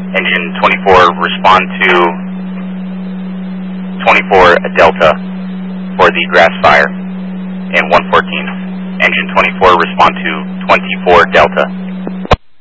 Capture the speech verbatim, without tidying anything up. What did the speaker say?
Engine twenty-four, respond to twenty-four Delta for the grass fire. And one fourteen, Engine twenty-four, respond to twenty-four Delta.